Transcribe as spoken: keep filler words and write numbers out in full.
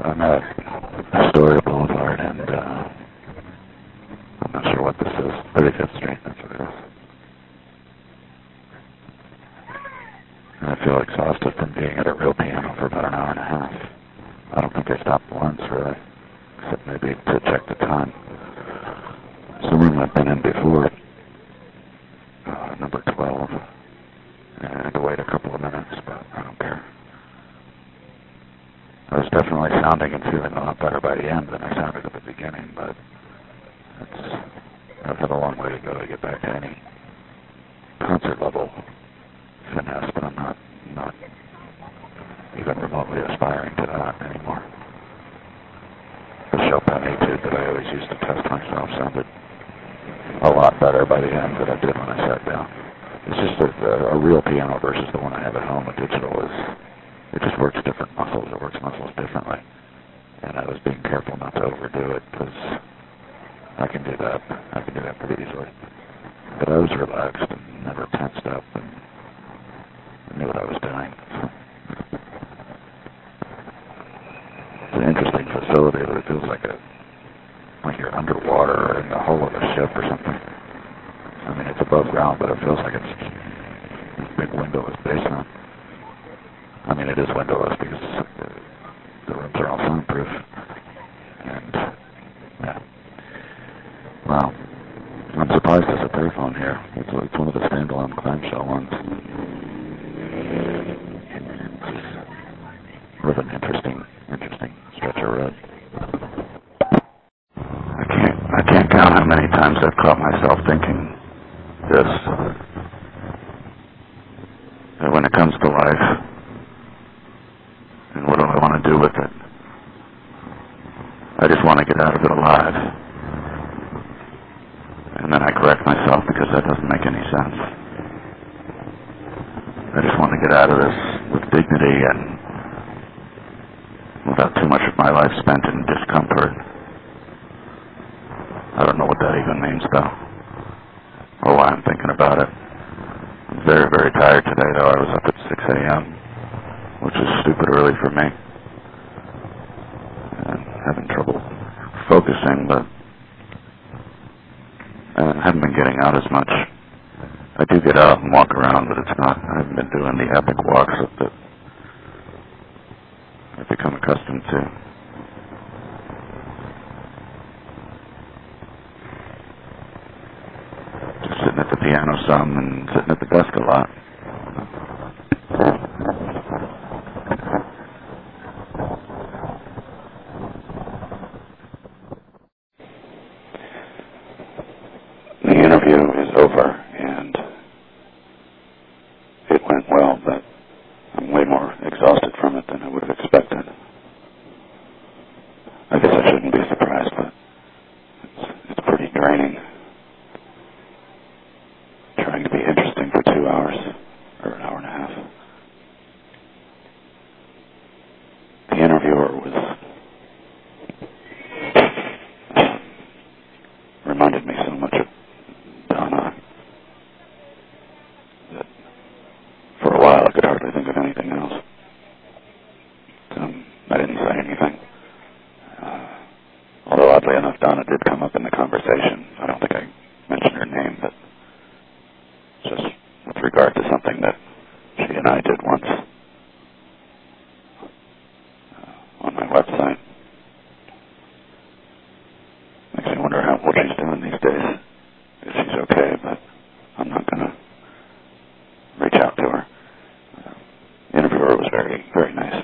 I'm at Astoria Boulevard, and uh, I'm not sure what this is. thirty-fifth Street, that's what it is. And I feel exhausted from being at a real piano for about an hour and a half. I don't think I stopped once, really, except maybe to check the time. It's the room I've been in before, uh, number twelve. And I had to wait a couple of minutes, but I don't care. I was definitely sounding and feeling a lot better by the end than I sounded at the beginning, but it's, I've got a long way to go to get back to any concert level finesse, but I'm not, not even remotely aspiring to that anymore. The Chopin etude that I always used to test myself sounded a lot better by the end than I did when I sat down. It's just that a, a real piano versus the one I have at home, a digital, is, it just works different muscles. It works muscles differently. And I was being careful not to overdo it, because I can do that. I can do that pretty easily. But I was relaxed and never tensed up, and I knew what I was doing. It's an interesting facility, but it feels like a like you're underwater or in the hull of a ship or something. I mean, it's above ground, but it feels like it's a big windowless basement. I mean, it is windowless because the, the rooms are all soundproof. And, yeah. Wow. I'm surprised there's a payphone here. It's, it's one of the standalone clamshell ones. Sort of an interesting, interesting stretch of road. I can't, I can't count how many times I've caught myself thinking this, that when it comes to life, and what do I want to do with it, I just want to get out of it alive. And then I correct myself because that doesn't make any sense. I just want to get out of this with dignity and without too much of my life spent in discomfort. I don't know what that even means, though, or why I'm thinking about it. I'm very, very tired today, though. I was up at six a.m., which is stupid early for me. And having trouble focusing, but I haven't been getting out as much. I do get out and walk around, but it's not, I haven't been doing the epic walks that I've become accustomed to. Sitting at the piano some and sitting at the desk a lot. The interview is over, and it went well, but I'm way more exhausted from it than I would have expected. I guess I shouldn't be surprised, but it's, it's pretty draining. Trying to be interesting for two hours, or an hour and a half. The interviewer was, uh, reminded me so much of Donna that for a while I could hardly think of anything else. Um, I didn't say anything. Uh, although oddly enough, Donna did come up in the conversation. I don't think I mentioned her name, but just with regard to something that she and I did once uh, on my website. Makes me wonder how what she's doing these days. If she's okay, but I'm not going to reach out to her. Uh, the interviewer was very, very nice.